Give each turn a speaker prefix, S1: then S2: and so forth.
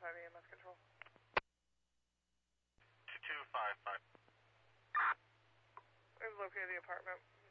S1: 255 EMS control.
S2: 2255.
S1: We've located the apartment.